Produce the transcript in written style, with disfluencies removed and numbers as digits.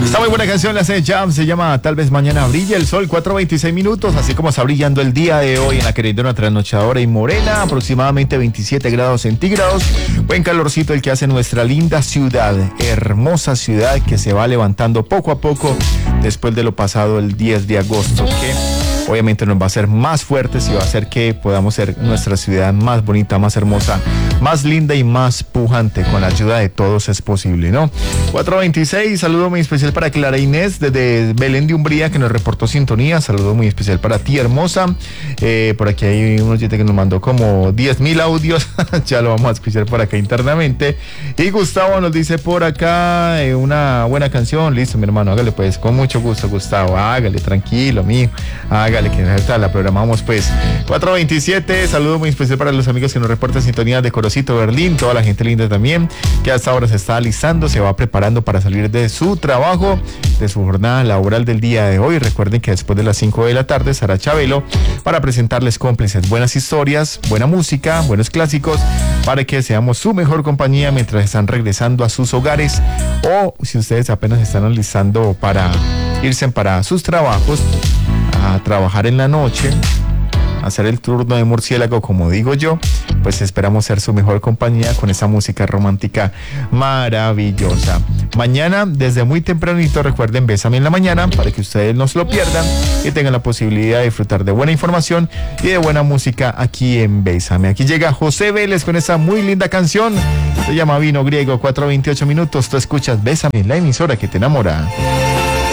Está muy buena canción, la hace Jam, se llama Tal vez mañana brilla el sol, 4:26 minutos, así como está brillando el día de hoy en la querendona trasnochadora y morena, aproximadamente 27 grados centígrados, buen calorcito el que hace nuestra linda ciudad, hermosa ciudad que se va levantando poco a poco después de lo pasado el 10 de agosto, que obviamente nos va a hacer más fuertes y va a hacer que podamos ser nuestra ciudad más bonita, más hermosa, más linda y más pujante. Con la ayuda de todos es posible, ¿no? 4:26, saludo muy especial para Clara Inés desde Belén de Umbría que nos reportó sintonía. Saludo muy especial para ti, hermosa. Por aquí hay un oyente que nos mandó como 10,000 audios. Ya lo vamos a escuchar por acá internamente. Y Gustavo nos dice por acá una buena canción. Listo, mi hermano, hágale pues, con mucho gusto, Gustavo. Hágale, tranquilo, mijo. Hágale, que la programamos pues. 4:27, saludo muy especial para los amigos que nos reportan sintonía de Corocito, Berlín, toda la gente linda también, que hasta ahora se está alisando, se va preparando para salir de su trabajo, de su jornada laboral del día de hoy. Recuerden que después de las 5 de la tarde estará Chabelo para presentarles cómplices, buenas historias, buena música, buenos clásicos, para que seamos su mejor compañía mientras están regresando a sus hogares, o si ustedes apenas están alistando para irse para sus trabajos, a trabajar en la noche, hacer el turno de murciélago, como digo yo, pues esperamos ser su mejor compañía con esa música romántica maravillosa. Mañana, desde muy tempranito, recuerden, Bésame en la mañana, para que ustedes no se lo pierdan y tengan la posibilidad de disfrutar de buena información y de buena música aquí en Bésame. Aquí llega José Vélez con esa muy linda canción, se llama Vino Griego, 4:28 minutos, tú escuchas Bésame, la emisora que te enamora.